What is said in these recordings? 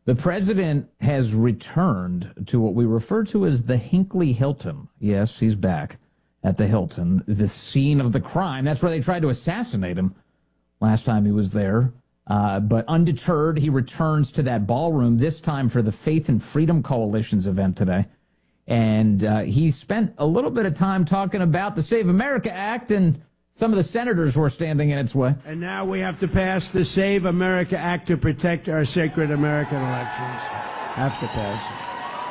The president has returned to what we refer to as the Hinckley Hilton. Yes, he's back at the Hilton, the scene of the crime. That's where they tried to assassinate him last time he was there. But undeterred, he returns to that ballroom, this time for the Faith and Freedom Coalition's event today. And he spent a little bit of time talking about the Save America Act and some of the senators who are standing in its way. And now we have to pass the Save America Act to protect our sacred American elections. Have to pass it.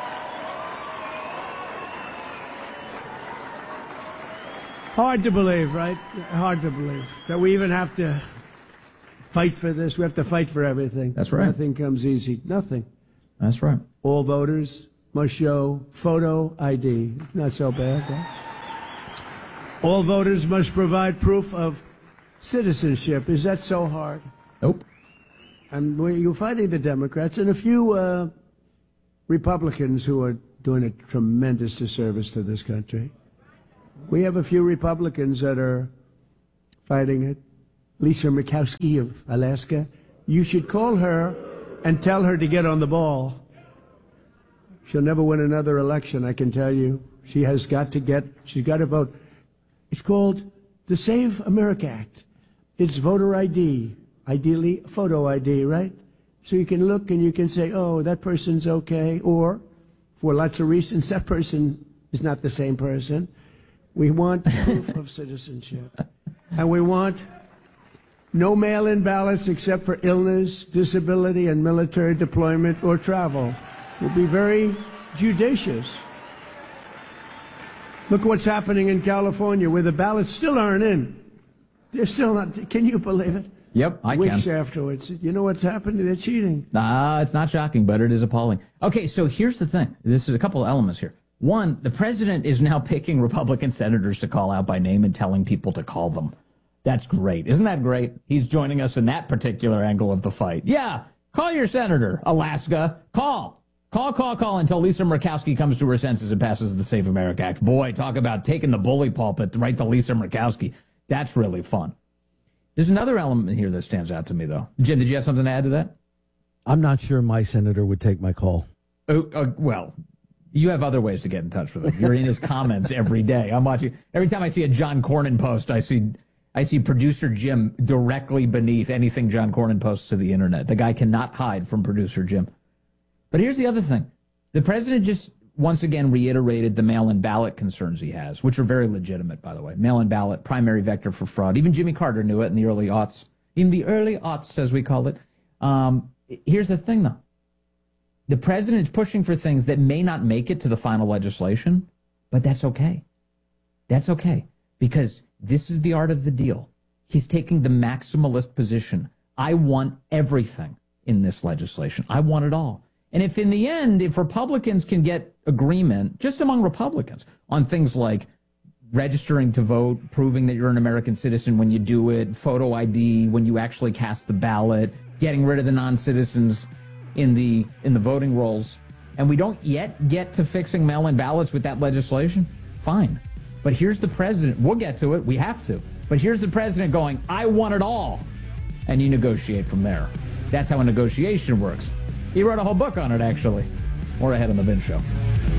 Hard to believe, right? Hard to believe that we even have to fight for this. We have to fight for everything. That's right. Nothing comes easy. Nothing. That's right. All voters must show photo ID. It's not so bad, right? All voters must provide proof of citizenship. Is that so hard? Nope. And you're fighting the Democrats and a few Republicans who are doing a tremendous disservice to this country. We have a few Republicans that are fighting it. Lisa Murkowski of Alaska. You should call her and tell her to get on the ball. She'll never win another election, I can tell you. She's got to vote. It's called the Save America Act. It's voter ID, ideally photo ID, right? So you can look and you can say, oh, that person's okay, or for lots of reasons, that person is not the same person. We want proof of citizenship. And we want no mail-in ballots except for illness, disability, and military deployment or travel. We'll be very judicious. Look what's happening in California, where the ballots still aren't in. They're still not. Can you believe it? Yep, I can. Weeks afterwards. You know what's happening? They're cheating. It's not shocking, but it is appalling. Okay, so here's the thing. This is a couple of elements here. One, the president is now picking Republican senators to call out by name and telling people to call them. That's great. Isn't that great? He's joining us in that particular angle of the fight. Yeah, call your senator, Alaska. Call until Lisa Murkowski comes to her senses and passes the Save America Act. Boy, talk about taking the bully pulpit right to Lisa Murkowski. That's really fun. There's another element here that stands out to me, though. Jim, did you have something to add to that? I'm not sure my senator would take my call. Well, you have other ways to get in touch with him. You're in his comments every day. I'm watching. Every time I see a John Cornyn post, I see producer Jim directly beneath anything John Cornyn posts to the internet. The guy cannot hide from producer Jim. But here's the other thing. The president just once again reiterated the mail-in ballot concerns he has, which are very legitimate, by the way. Mail-in ballot, primary vector for fraud. Even Jimmy Carter knew it in the early aughts. In the early aughts, as we call it. Here's the thing, though. The president is pushing for things that may not make it to the final legislation, but that's okay. That's okay, because this is the art of the deal. He's taking the maximalist position. I want everything in this legislation. I want it all. And if in the end, if Republicans can get agreement, just among Republicans, on things like registering to vote, proving that you're an American citizen when you do it, photo ID when you actually cast the ballot, getting rid of the non-citizens in the voting rolls, and we don't yet get to fixing mail-in ballots with that legislation, fine. But here's the president. We'll get to it. We have to. But here's the president going, I want it all. And you negotiate from there. That's how a negotiation works. He wrote a whole book on it, actually. More ahead on the Vince Show.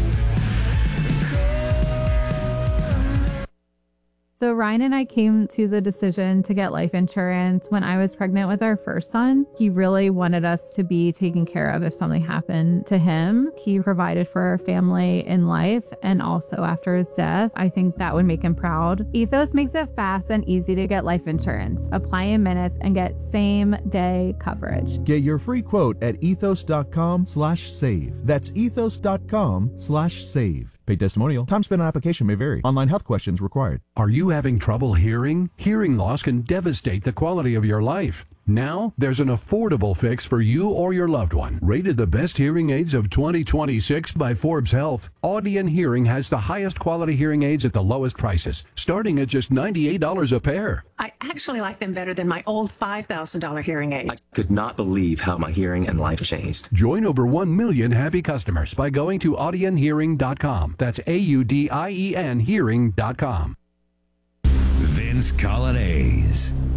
So Ryan and I came to the decision to get life insurance when I was pregnant with our first son. He really wanted us to be taken care of if something happened to him. He provided for our family in life and also after his death. I think that would make him proud. Ethos makes it fast and easy to get life insurance. Apply in minutes and get same-day coverage. Get your free quote at ethos.com/save. That's ethos.com/save. Paid testimonial. Time spent on application may vary. Online health questions required. Are you having trouble hearing? Hearing loss can devastate the quality of your life. Now, there's an affordable fix for you or your loved one. Rated the best hearing aids of 2026 by Forbes Health, Audion Hearing has the highest quality hearing aids at the lowest prices, starting at just $98 a pair. I actually like them better than my old $5,000 hearing aid. I could not believe how my hearing and life changed. Join over 1 million happy customers by going to audionhearing.com. That's AUDIEN hearing.com. Vince Colonnese.